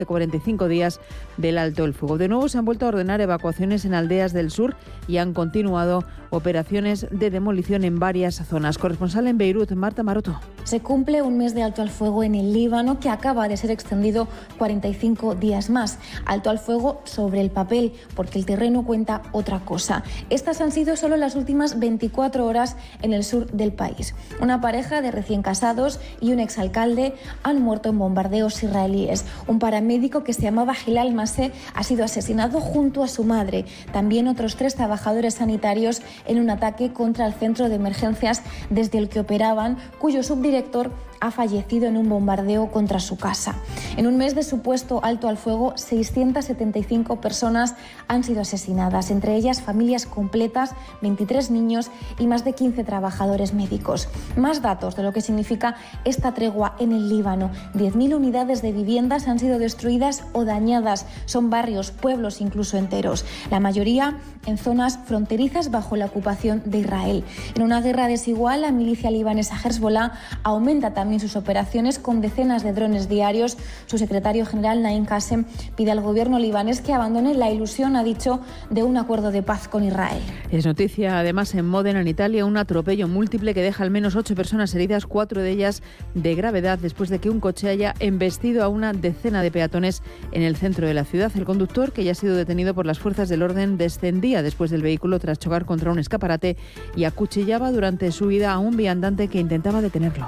de 45 días del alto el fuego. De nuevo se han vuelto a ordenar evacuaciones en aldeas del sur y han continuado operaciones de demolición en varias zonas. Corresponsal en Beirut, Marta Maroto. Se cumple un mes de alto al fuego en el Líbano que acaba de ser extendido 45 días más. Alto al fuego sobre el papel, porque el terreno cuenta otra cosa. Estas han sido solo las últimas 24 horas en el sur del país. Una pareja de recién casados y un exalcalde han muerto en bombardeos israelíes. Un paramédico que se llamaba Hilal Maseh ha sido asesinado junto a su madre. También otros 3 trabajadores sanitarios en un ataque contra el centro de emergencias desde el que operaban, cuyo subdirector ha fallecido en un bombardeo contra su casa. En un mes de supuesto alto al fuego, 675 personas han sido asesinadas, entre ellas familias completas, 23 niños y más de 15 trabajadores médicos. Más datos de lo que significa esta tregua en el Líbano. 10.000 unidades de viviendas han sido destruidas o dañadas. Son barrios, pueblos incluso enteros. La mayoría en zonas fronterizas bajo la ocupación de Israel. En una guerra desigual, la milicia libanesa Hezbollah aumenta también sus operaciones con decenas de drones diarios. Su secretario general, Naim Qassem, pide al gobierno libanés que abandone la ilusión, ha dicho, de un acuerdo de paz con Israel. Es noticia, además, en Módena, en Italia, un atropello múltiple que deja al menos 8 personas heridas, 4 de ellas de gravedad, después de que un coche haya embestido a una decena de peatones en el centro de la ciudad. El conductor, que ya ha sido detenido por las fuerzas del orden, descendía después del vehículo tras chocar contra un escaparate y acuchillaba durante su huida a un viandante que intentaba detenerlo.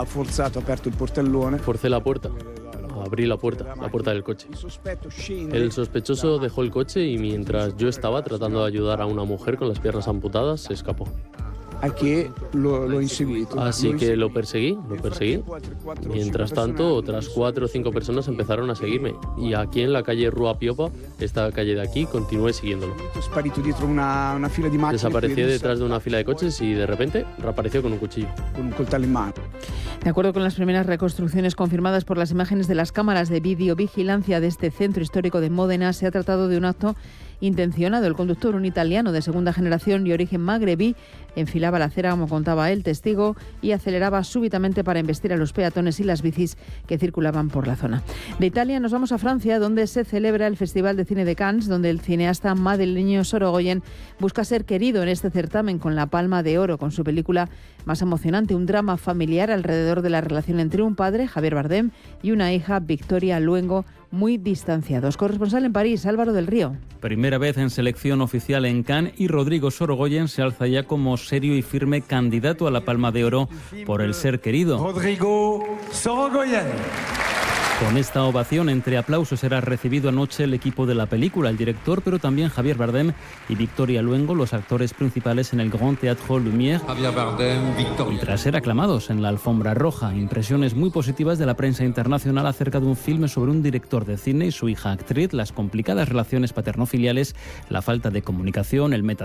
Forcé la puerta. Abrí la puerta del coche. El sospechoso dejó el coche y mientras yo estaba tratando de ayudar a una mujer con las piernas amputadas, se escapó. Así que lo perseguí. Mientras tanto, otras 4 o 5 personas empezaron a seguirme. Y aquí en la calle Rua Piopa, esta calle de aquí, continué siguiéndolo. Desapareció detrás de una fila de coches y de repente reapareció con un cuchillo. De acuerdo con las primeras reconstrucciones confirmadas por las imágenes de las cámaras de videovigilancia de este centro histórico de Módena, se ha tratado de un acto intencionado. El conductor, un italiano de segunda generación y origen magrebí, enfilaba la acera, como contaba el testigo, y aceleraba súbitamente para embestir a los peatones y las bicis que circulaban por la zona. De Italia nos vamos a Francia, donde se celebra el Festival de Cine de Cannes, donde el cineasta madrileño Sorogoyen busca ser querido en este certamen con la Palma de Oro, con su película más emocionante, un drama familiar alrededor de la relación entre un padre, Javier Bardem, y una hija, Victoria Luengo, muy distanciados. Corresponsal en París, Álvaro del Río. Primera vez en selección oficial en Cannes y Rodrigo Sorogoyen se alza ya como serio y firme candidato a la Palma de Oro por El ser querido. Rodrigo Sorogoyen. Con esta ovación, entre aplausos, era recibido anoche el equipo de la película, el director, pero también Javier Bardem y Victoria Luengo, los actores principales en el Grand Théâtre Lumière. Javier Bardem, Victoria. Y tras ser aclamados en la alfombra roja, impresiones muy positivas de la prensa internacional acerca de un filme sobre un director de cine y su hija actriz, las complicadas relaciones paterno-filiales, la falta de comunicación, el